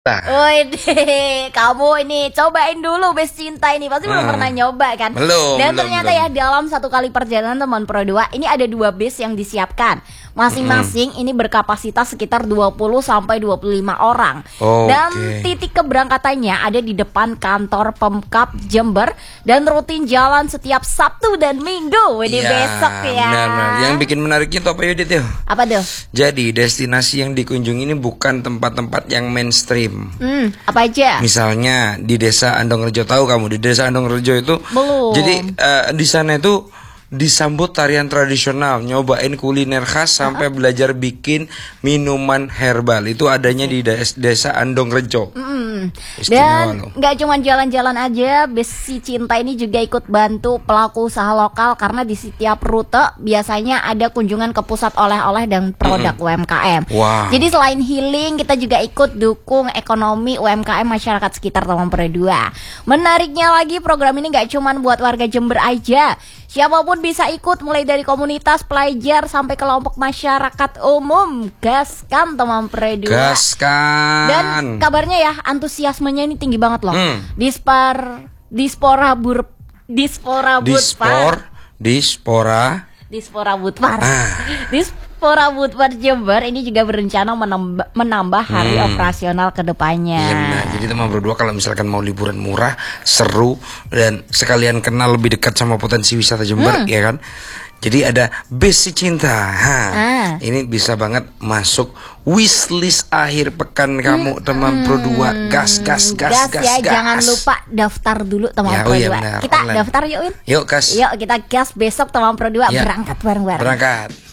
Woi, kamu ini cobain dulu Bes Cinta ini pasti belum pernah nyoba kan? Dan ternyata ya dalam satu kali perjalanan teman Pro 2 ini ada 2 bus yang disiapkan. Masing-masing ini berkapasitas sekitar 20 sampai 25 orang. Dan titik keberangkatannya ada di depan kantor Pemkab Jember dan rutin jalan setiap Sabtu dan Minggu. Di besok ya. Benar. Yang bikin menariknya tuh apa Yudit ya? Apa tuh? Jadi destinasi yang dikunjungi ini bukan tempat-tempat yang mainstream. Apa aja? Misalnya di Desa Andongrejo, tahu kamu di Desa Andongrejo itu? Belum. Jadi di sana itu disambut tarian tradisional, nyobain kuliner khas sampai belajar bikin minuman herbal. Itu adanya di Desa Andongrejo. Dan nggak cuma jalan-jalan aja, Besi Cinta ini juga ikut bantu pelaku usaha lokal karena di setiap rute biasanya ada kunjungan ke pusat oleh-oleh dan produk UMKM. Jadi selain healing, kita juga ikut dukung ekonomi UMKM masyarakat sekitar Taman Pro 2. Menariknya lagi, program ini nggak cuma buat warga Jember aja. Siapapun bisa ikut, mulai dari komunitas pelajar sampai kelompok masyarakat umum. Gaskan Taman Pro 2. Gaskan. Dan kabarnya ya antusiasmenya ini tinggi banget loh. Dispora Budpar Jember ini juga berencana menambah hari operasional ke depannya. Iya, jadi teman berdua kalau misalkan mau liburan murah, seru dan sekalian kenal lebih dekat sama potensi wisata Jember, ya kan? Jadi ada Besi Cinta. Ini bisa banget masuk wishlist akhir pekan kamu teman Pro 2. Gas. Jangan lupa daftar dulu teman Pro 2. Kita online. Daftar yuk, Win. Yuk, gas. Yuk kita gas besok teman Pro 2 berangkat bareng-bareng. Berangkat.